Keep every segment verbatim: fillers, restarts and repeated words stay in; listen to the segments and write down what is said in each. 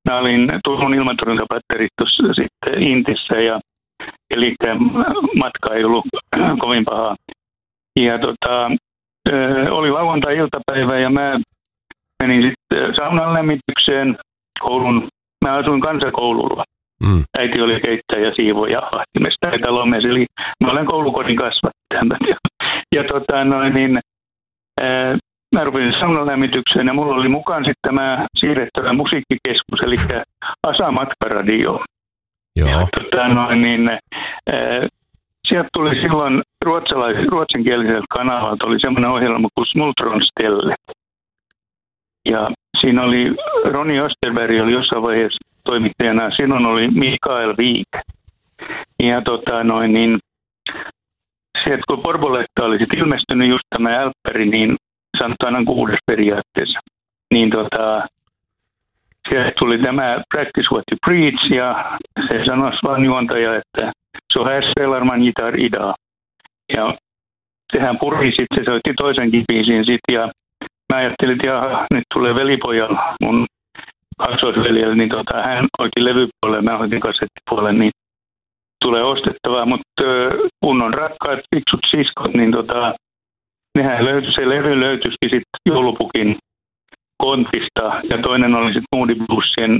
Mä olin Turun ilmatorjuntapatterit tuossa sitten Intissä ja eli matka ei ollut kovin paha. Ja tota, oli lauantai-iltapäivä ja mä menin sitten saunan lämmitykseen koulun. Mä asuin kansakoululla. Mm. Äiti oli keittäjä, siivoja, ahtimesta talomies, eli mä olen koulukodin kasvattaja. Ja tota noin, niin ää, mä rupesin saunan lämmitykseen ja mulla oli mukaan sitten tämä siirrettävä musiikkikeskus, eli Asa Matkaradio. Joo. Ja tota noin, niin ää, sieltä tuli silloin ruotsalais, ruotsinkielisellä kanavalta oli semmoinen ohjelma kuin Smultronstelle. Ja siinä oli Roni Österberg oli jossain vaiheessa toimittajana, silloin oli Mikael Wijk. Ja tota noin, niin sieltä kun Porboletta oli sit ilmestynyt just tämä Älppäri, niin sanotaan aina kuudes periaatteessa. Niin tota, sieltä tuli tämä Practice What You Preach, ja se sanoi vaan juontaja, että so här spelar man gitarr idag. Ja sehän puri sitten, se soitti toisenkin biisin sitten, ja mä ajattelin, että jaha, nyt tulee velipojalla, mun kaksoisveljellä, niin tota, hän hoiti levypuolelle, mä hoitin kasettipuolelle, niin tulee ostettavaa, mutta kunnon rakkaat, fiksut siskot, niin tota, nehän löytyi, se levy löytyisikin sitten joulupukin kontista, ja toinen oli sitten Moody Bluesien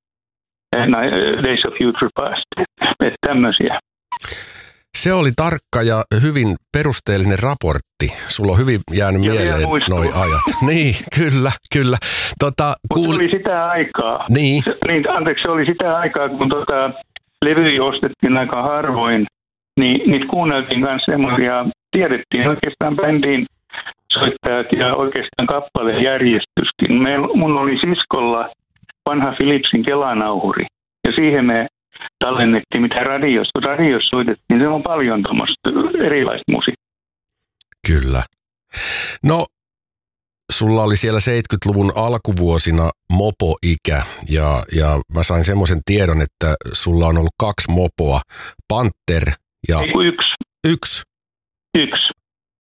uh, Days of Future Past, että tämmöisiä. Se oli tarkka ja hyvin perusteellinen raportti. Sulla on hyvin jäänyt ja mieleen noi ajat. Niin, kyllä, kyllä. Tota, kuul... Se oli sitä aikaa. Niin. Se, niin. Anteeksi, se oli sitä aikaa, kun tota, levyjä ostettiin aika harvoin, niin niitä kuunneltiin kanssa semmoisia, tiedettiin oikeastaan bändiin soittajat ja oikeastaan kappaleen järjestyskin. Meil, mun oli siskolla vanha Philipsin kelanauhuri, ja siihen me tallennettiin, mitä radiossa. Radiossa soitettiin, se on paljon tuommoista erilaista musiikkia. Kyllä. No, sulla oli siellä seitsemänkymmentäluvun alkuvuosina mopo-ikä, ja, ja mä sain semmoisen tiedon, että sulla on ollut kaksi mopoa, Panther ja... Ei kun yksi. Yksi? Yksi.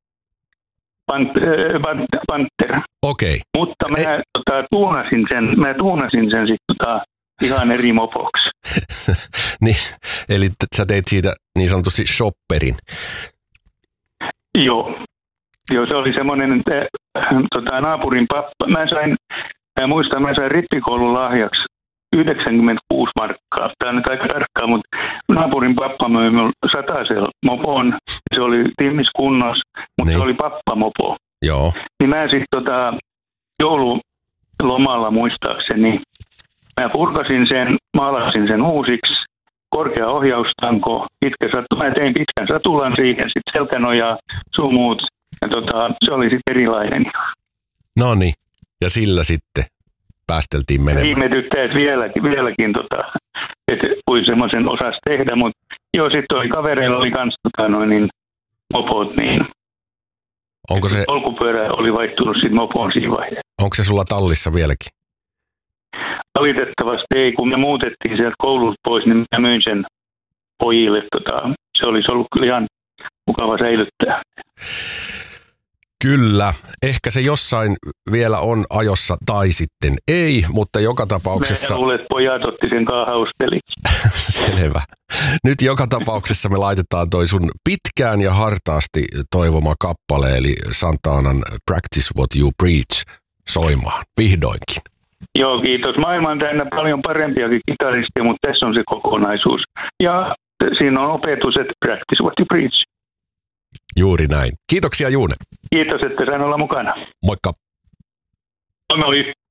Panther. Okei. Okay. Mutta mä, tota, tuunasin sen, mä tuunasin sen sitten tota, ihan eri mopoksi. Niin, eli t- sä teit siitä niin sanotusti shopperin. Joo. Joo, se oli semmoinen, että tota, naapurin pappa, mä sain, mä muistan, mä sain rippikoulun lahjaksi yhdeksänkymmentäkuusi markkaa. Tämä on nyt aika tarkkaa, mutta naapurin pappa möi minulle satasella mopon. Se oli timmiskunnossa, mutta niin. Se oli pappamopo. Joo. Niin mä sitten tota, joululomalla muistaakseni, mä purkasin sen, maalasin sen uusiksi, korkea ohjaustanko, pitkä satu, mä tein pitkän satulan siihen, sitten selkänojaa, sumuut, ja tota, se oli sitten erilainen. No niin, ja sillä sitten päästeltiin menemään. Ihmetyttää, että vieläkin, vieläkin tota, että kuin semmoisen osas tehdä, mutta joo, sitten oli kavereilla oli kans tota, noin niin, mopot, niin onko se... polkupyörä oli vaihtunut sitten mopoon siinä vaiheessa. Onko se sulla tallissa vieläkin? Valitettavasti ei, kun me muutettiin sieltä koululta pois, niin mä myin sen pojille. Tota, se olisi ollut kyllä ihan mukava säilyttää. Kyllä, ehkä se jossain vielä on ajossa tai sitten ei, mutta joka tapauksessa... Mä luulen, että pojat otti sen kaahausteli. Selvä. Nyt joka tapauksessa me laitetaan toi sun pitkään ja hartaasti toivoma kappale, eli Santanan Practice What You Preach soimaan, vihdoinkin. Joo, kiitos. Maailma on täynnä paljon parempiakin kitaristeja, mutta tässä on se kokonaisuus. Ja siinä on opetus, että Practice What You Preach. Juuri näin. Kiitoksia, Juune. Kiitos, että sain olla mukana. Moikka. Moi.